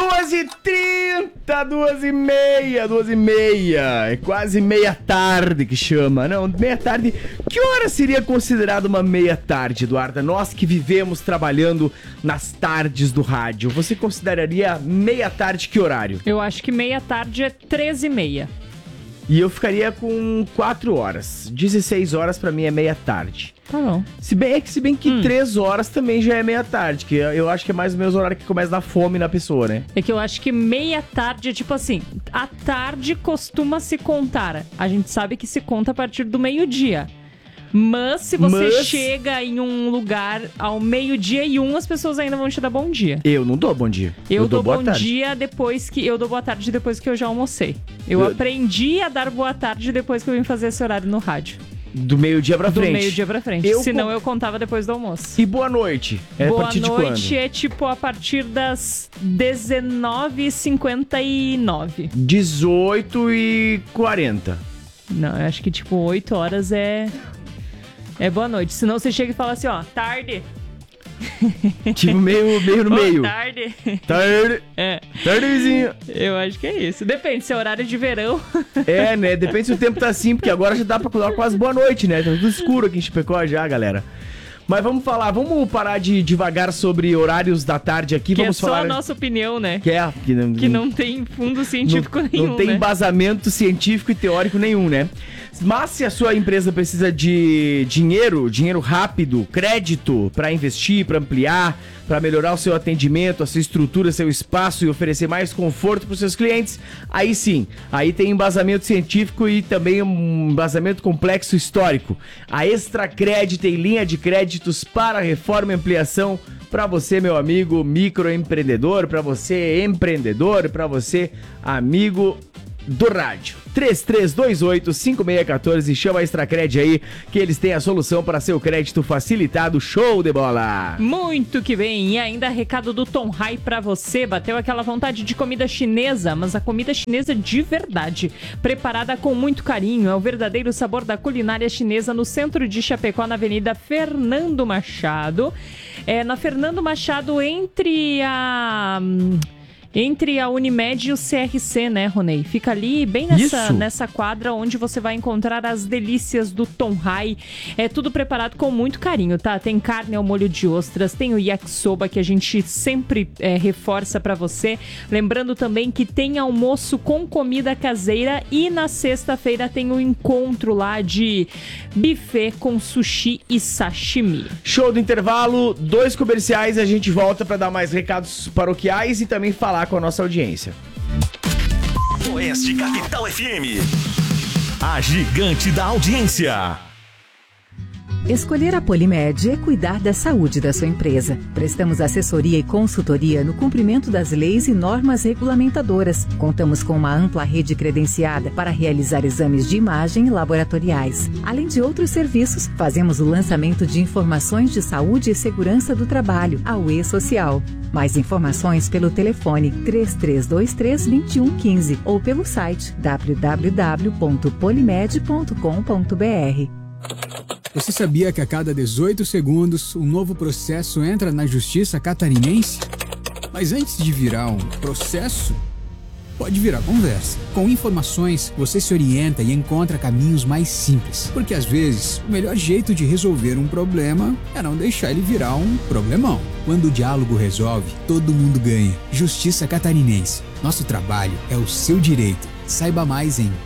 2h30, 2h30. É quase meia-tarde que chama. Não, meia-tarde. Que hora seria considerada uma meia-tarde, Eduarda? Nós que vivemos trabalhando nas tardes do rádio. Você consideraria meia-tarde que horário? Eu acho que meia-tarde é 13h30. E eu ficaria com 4 horas. 16 horas pra mim é meia-tarde. Tá bom. Se bem que 3 horas também já é meia-tarde, que eu acho que é mais ou menos o horário que começa a dar fome na pessoa, né? É que eu acho que meia-tarde é tipo assim, a tarde costuma se contar. A gente sabe que se conta a partir do meio-dia. Mas se você chega em um lugar ao meio-dia e as pessoas ainda vão te dar bom dia. Eu não dou bom dia. Eu dou bom dia depois que... Eu dou boa tarde depois que eu já almocei. Eu aprendi a dar boa tarde depois que eu vim fazer esse horário no rádio. Do meio-dia pra frente? Do meio-dia pra frente. Senão eu contava depois do almoço. E boa noite? Boa noite é tipo a partir das 19h59. 18h40. Não, eu acho que tipo 8 horas é boa noite. Senão você chega e fala assim, ó, tarde. Tipo meio no meio. Tarde. Tarde. É. Tarde, vizinho. Eu acho que é isso. Depende se é horário de verão. É, né? Depende se o tempo tá assim, porque agora já dá pra dar quase boa noite, né? Tá tudo escuro aqui em Chapecó já, galera. Mas vamos parar de devagar sobre horários da tarde aqui. Que vamos falar só a nossa opinião, né? Que não tem fundo científico nenhum, não tem embasamento científico e teórico nenhum, né? Mas se a sua empresa precisa de dinheiro rápido, crédito para investir, para ampliar, para melhorar o seu atendimento, a sua estrutura, seu espaço e oferecer mais conforto para os seus clientes, aí sim, aí tem embasamento científico e também um embasamento complexo histórico. A Extra Crédito tem linha de créditos para reforma e ampliação para você, meu amigo microempreendedor, para você empreendedor, para você amigo do rádio. 3328-5614, chama a Extracred aí, que eles têm a solução para seu crédito facilitado. Show de bola! Muito que bem, e ainda recado do Tom Hai pra você. Bateu aquela vontade de comida chinesa, mas a comida chinesa de verdade, preparada com muito carinho, é o verdadeiro sabor da culinária chinesa no centro de Chapecó, na Avenida Fernando Machado. Na Fernando Machado, entre a Unimed e o CRC, né, Ronei? Fica ali, bem nessa quadra, onde você vai encontrar as delícias do Tom Hai. É tudo preparado com muito carinho, tá? Tem carne ao molho de ostras, tem o yakisoba, que a gente sempre reforça pra você. Lembrando também que tem almoço com comida caseira e na sexta-feira tem um encontro lá de buffet com sushi e sashimi. Show do intervalo, 2 comerciais, a gente volta pra dar mais recados paroquiais e também falar com a nossa audiência. Oeste Capital FM, a gigante da audiência. Escolher a Polimed é cuidar da saúde da sua empresa. Prestamos assessoria e consultoria no cumprimento das leis e normas regulamentadoras. Contamos com uma ampla rede credenciada para realizar exames de imagem e laboratoriais. Além de outros serviços, fazemos o lançamento de informações de saúde e segurança do trabalho, a UE Social. Mais informações pelo telefone 3323-2115 ou pelo site www.polimed.com.br. Você sabia que a cada 18 segundos um novo processo entra na justiça catarinense? Mas antes de virar um processo, pode virar conversa. Com informações, você se orienta e encontra caminhos mais simples. Porque às vezes, o melhor jeito de resolver um problema é não deixar ele virar um problemão. Quando o diálogo resolve, todo mundo ganha. Justiça Catarinense. Nosso trabalho é o seu direito. Saiba mais em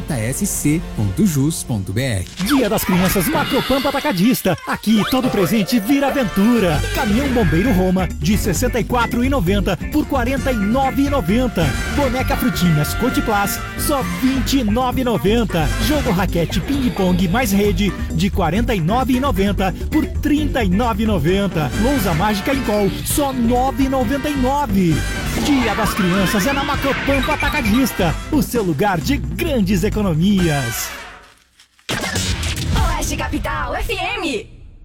tjsc.jus.br. Dia das Crianças Macropampa Atacadista. Aqui todo presente vira aventura. Caminhão Bombeiro Roma de R$ 64,90 por R$ 49,90. Boneca Frutinhas Cotiplas só R$ 29,90. Jogo raquete ping-pong mais rede de R$ 49,90 por R$ 39,90. Lousa mágica em col só R$ 9,99. Dia das Crianças é na Macropampa Atacadista, o seu lugar de grandes economias. Oeste Capital FM.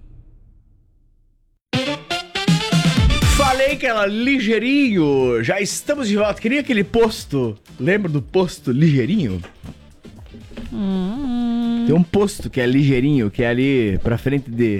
Falei que era ligeirinho, já estamos de volta. Queria aquele posto, lembra do posto ligeirinho? Tem um posto que é ligeirinho, que é ali pra frente de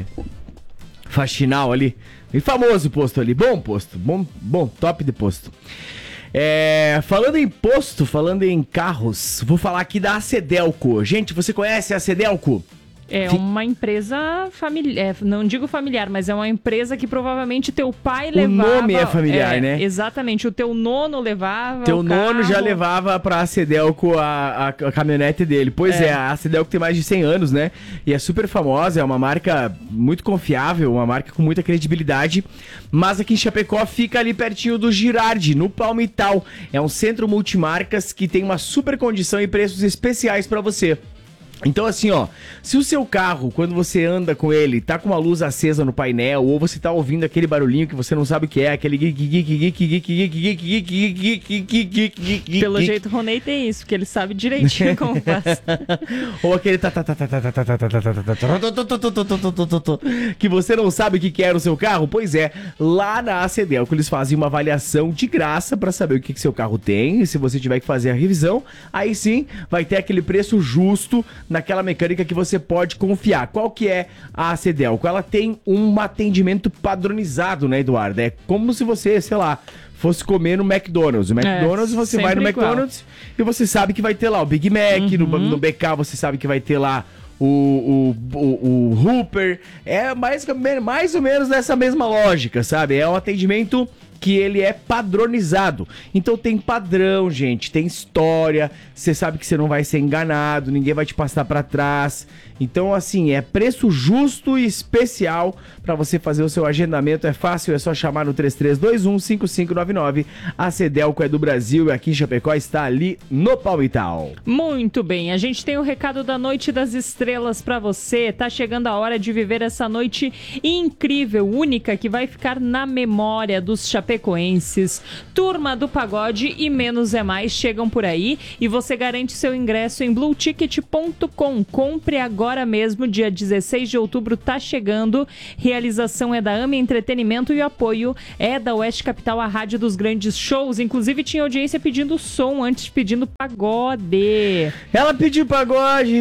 Faxinal ali. E famoso posto ali, bom posto, bom, top de posto. Falando em posto, falando em carros, vou falar aqui da Acedelco. Gente, você conhece a Acedelco? É uma empresa familiar, não digo familiar, mas é uma empresa que provavelmente teu pai levava... O nome é familiar, né? Exatamente, o teu nono levava Teu nono já levava pra Acedelco a caminhonete dele. Pois é, a Acedelco tem mais de 100 anos, né? E é super famosa, é uma marca muito confiável, uma marca com muita credibilidade. Mas aqui em Chapecó fica ali pertinho do Girardi, no Palmital. É um centro multimarcas que tem uma super condição e preços especiais pra você. Então assim, ó, se o seu carro, quando você anda com ele, tá com uma luz acesa no painel, ou você tá ouvindo aquele barulhinho que você não sabe o que é, aquele Pelo jeito o Ronei tem isso, porque ele sabe direitinho como faz. Ou aquele que você não sabe o que é no seu carro, pois é, lá na Acedelco eles fazem uma avaliação de graça pra saber o que seu carro tem, e se você tiver que fazer a revisão, aí sim vai ter aquele preço justo naquela mecânica que você pode confiar. Qual que é a Acedelco? Ela tem um atendimento padronizado, né, Eduardo? É como se você, sei lá, fosse comer no McDonald's. O McDonald's, você vai no McDonald's e você sabe que vai ter lá o Big Mac, no BK você sabe que vai ter lá o Hooper. É mais ou menos nessa mesma lógica, sabe? É um atendimento que ele é padronizado. Então tem padrão, gente, tem história, você sabe que você não vai ser enganado, ninguém vai te passar pra trás. Então, assim, é preço justo e especial pra você fazer o seu agendamento. É fácil, é só chamar no 3321-5599. A Acedelco é do Brasil e aqui em Chapecó está ali no Palmital. Muito bem, a gente tem o recado da Noite das Estrelas pra você. Tá chegando a hora de viver essa noite incrível, única, que vai ficar na memória dos chapecoenses. Turma do Pagode e Menos é Mais chegam por aí e você garante seu ingresso em blueticket.com. Compre agora mesmo, dia 16 de outubro tá chegando. Realização é da AME Entretenimento e o apoio é da Oeste Capital, a rádio dos grandes shows. Inclusive tinha audiência pedindo som, antes pedindo pagode. Ela pediu pagode.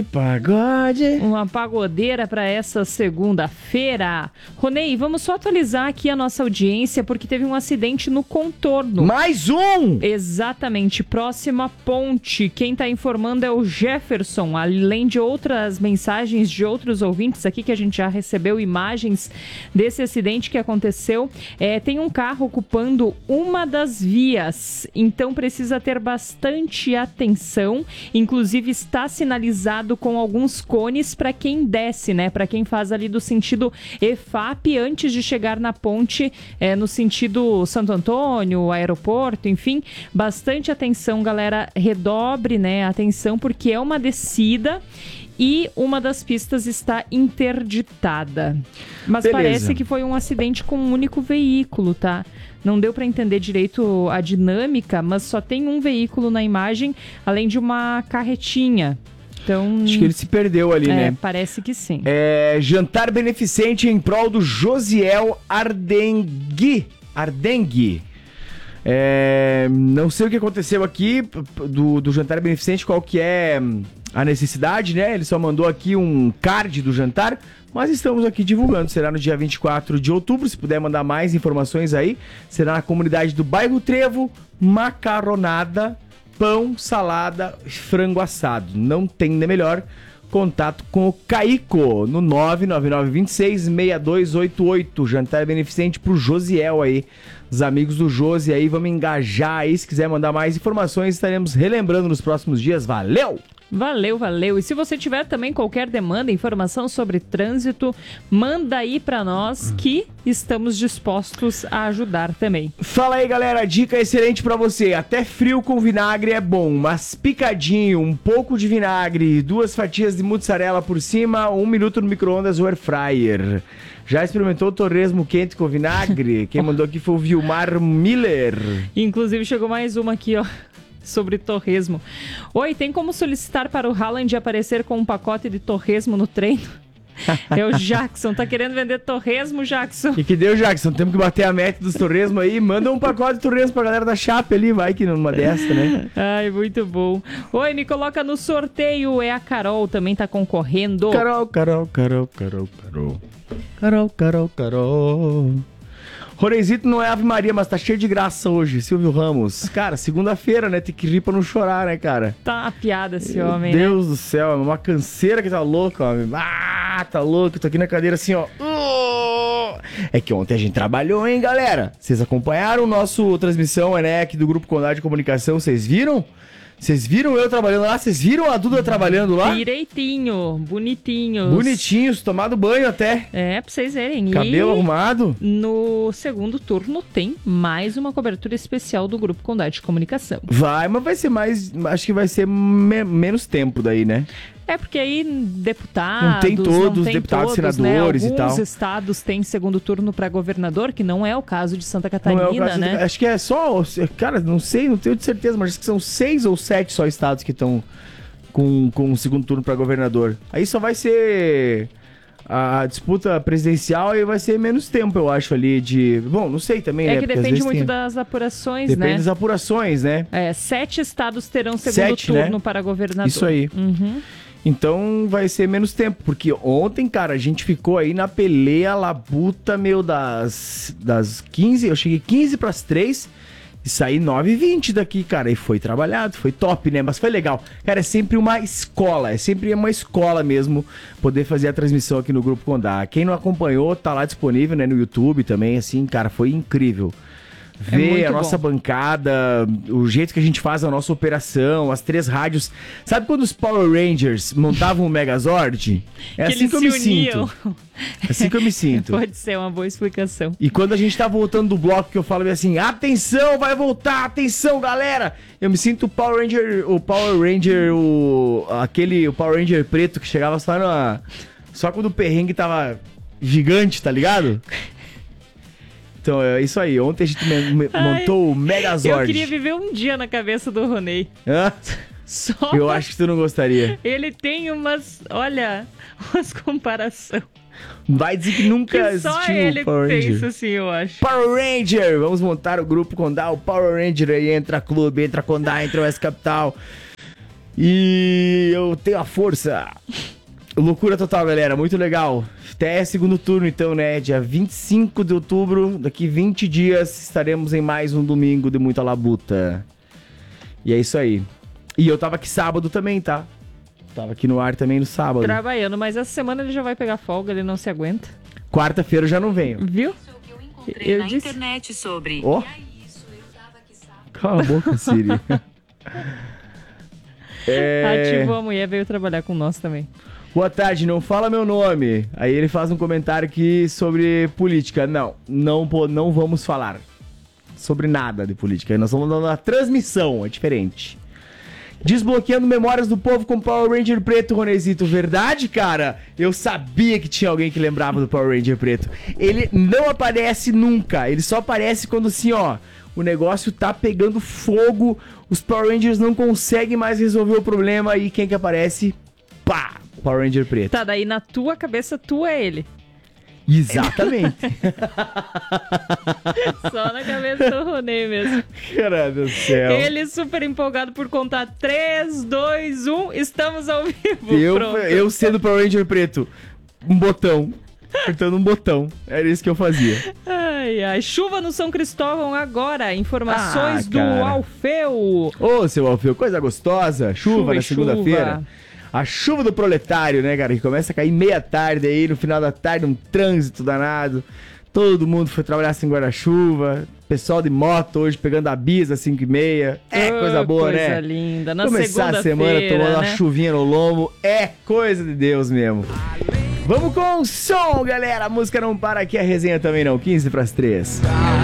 Uma pagodeira para essa segunda-feira. Ronei, vamos só atualizar aqui a nossa audiência, porque teve um acidente no contorno. Mais um! Exatamente, próxima ponte. Quem tá informando é o Jefferson, além de outras mensagens de outros ouvintes aqui que a gente já recebeu imagens desse acidente que aconteceu. Tem um carro ocupando uma das vias, então precisa ter bastante atenção. Inclusive está sinalizado com alguns cones para quem desce, né? Para quem faz ali do sentido EFAP antes de chegar na ponte, no sentido Santo Antônio, aeroporto, enfim, bastante atenção, galera. Redobre, né, atenção, porque é uma descida e uma das pistas está interditada. Mas beleza, parece que foi um acidente com um único veículo, tá? Não deu para entender direito a dinâmica, mas só tem um veículo na imagem, além de uma carretinha. Então, acho que ele se perdeu ali, né? Parece que sim. Jantar beneficente em prol do Josiel Ardengue. Não sei o que aconteceu aqui do jantar beneficente, qual que é a necessidade, né? Ele só mandou aqui um card do jantar, mas estamos aqui divulgando. Será no dia 24 de outubro, se puder mandar mais informações aí. Será na comunidade do Bairro Trevo, macaronada, pão, salada, frango assado. Não tem nem melhor. Contato com o Caico no 999266288. Jantar beneficente pro Josiel aí. Os amigos do Josi aí, vamos engajar aí. Se quiser mandar mais informações, estaremos relembrando nos próximos dias. Valeu! Valeu. E se você tiver também qualquer demanda, informação sobre trânsito, manda aí pra nós que estamos dispostos a ajudar também. Fala aí, galera, dica excelente pra você. Até frio com vinagre é bom, mas picadinho, um pouco de vinagre, 2 fatias de mussarela por cima, 1 minuto no micro-ondas ou air fryer. Já experimentou torresmo quente com vinagre? Quem mandou aqui foi o Vilmar Miller. Inclusive chegou mais uma aqui, ó, sobre torresmo. Oi, tem como solicitar para o Haaland aparecer com um pacote de torresmo no treino? É o Jackson, tá querendo vender torresmo, Jackson? E que deu, Jackson? Temos que bater a meta dos torresmo aí. Manda um pacote de torresmo pra galera da Chape ali, vai que numa dessa, né? Ai, muito bom. Oi, me coloca no sorteio. É a Carol, também tá concorrendo. Carol. Roneizito não é Ave Maria, mas tá cheio de graça hoje, Silvio Ramos. Cara, segunda-feira, né? Tem que rir pra não chorar, né, cara? Tá uma piada esse Meu homem, Deus né? do céu, é uma canseira que tá louca, homem. Tá louco, tô aqui na cadeira assim, ó. É que ontem a gente trabalhou, hein, galera? Vocês acompanharam o nosso transmissão, né, aqui do Grupo Condado de Comunicação, vocês viram? Vocês viram eu trabalhando lá? Vocês viram a Duda trabalhando lá? Direitinho, bonitinhos. Bonitinhos, tomado banho até. É, pra vocês verem. Cabelo arrumado. No segundo turno tem mais uma cobertura especial do Grupo Condado de Comunicação. Vai, mas vai ser mais... Acho que vai ser menos tempo daí, né? É porque aí deputados... Não tem todos, deputados, senadores, né? e tal. Alguns estados têm segundo turno para governador, que não é o caso de Santa Catarina, não é o caso né? Acho que é só... Cara, não sei, não tenho de certeza, mas acho que são 6 ou 7 só estados que estão com o segundo turno para governador. Aí só vai ser... A disputa presidencial e vai ser menos tempo, eu acho, ali de... Bom, não sei também, né? É que Porque depende muito das apurações, Depende né? das apurações, né? 7 estados terão segundo turno, né? Para governador. Isso aí. Uhum. Então vai ser menos tempo, porque ontem, cara, a gente ficou aí na peleia labuta, meu, das 15, eu cheguei 15 pras 3 e saí 9h20 daqui, cara, e foi trabalhado, foi top, né, mas foi legal. Cara, é sempre uma escola mesmo poder fazer a transmissão aqui no Grupo Condá. Quem não acompanhou, tá lá disponível, né, no YouTube também, assim, cara, foi incrível. Ver a nossa bancada, o jeito que a gente faz a nossa operação, as 3 rádios. Sabe quando os Power Rangers montavam o Megazord? É assim que eu me sinto. É assim que eu me sinto. Pode ser uma boa explicação. E quando a gente tá voltando do bloco, que eu falo assim, atenção, vai voltar, atenção, galera! Eu me sinto o Power Ranger, o Power Ranger preto que chegava só quando o perrengue tava gigante, tá ligado? Então, é isso aí. Ontem a gente montou o Megazord. Eu queria viver um dia na cabeça do Ronei. Só eu acho que tu não gostaria. Ele tem umas comparações. Vai dizer que nunca que existiu só ele o Power Ranger. pensa assim, eu acho. Power Ranger! Vamos montar o Grupo Condá, o Power Ranger. Aí entra clube, entra Condá, entra Oeste Capital. E eu tenho a força. Loucura total, galera. Muito legal. Até segundo turno, então, né? Dia 25 de outubro, daqui 20 dias, estaremos em mais um domingo de muita labuta. E é isso aí. E eu tava aqui sábado também, tá? Tava aqui no ar também no sábado. Trabalhando, mas essa semana ele já vai pegar folga, ele não se aguenta. Quarta-feira eu já não venho. Viu? Eu na internet sobre... Ó. Cala a boca, Siri. Ativou a mulher, veio trabalhar com nós também. Boa tarde, não fala meu nome. Aí ele faz um comentário aqui sobre política. Não vamos falar sobre nada de política. Nós estamos dando a transmissão, é diferente. Desbloqueando memórias do povo com Power Ranger preto, Ronezito. Verdade, cara? Eu sabia que tinha alguém que lembrava do Power Ranger preto. Ele não aparece nunca. Ele só aparece quando assim, ó, o negócio tá pegando fogo, os Power Rangers não conseguem mais resolver o problema e quem que aparece? Pá! Power Ranger preto. Tá, daí na tua cabeça, tu é ele. Exatamente. Só na cabeça do Ronei mesmo. Caralho do céu. Ele super empolgado por contar 3, 2, 1, estamos ao vivo. Eu sendo Power Ranger preto, um botão. Apertando um botão. Era isso que eu fazia. Ai, ai. Chuva no São Cristóvão agora. Informações do Alfeu. Ô, seu Alfeu, coisa gostosa. Chuva na segunda-feira. A chuva do proletário, né, cara? Que começa a cair meia tarde aí, no final da tarde, um trânsito danado. Todo mundo foi trabalhar sem guarda-chuva. Pessoal de moto hoje pegando a bis às 5h30. É coisa boa, né? Coisa linda. Na começar a semana tomando uma chuvinha no lombo. É coisa de Deus mesmo. Vamos com o som, galera. A música não para aqui, a resenha também não. 15 para as 3.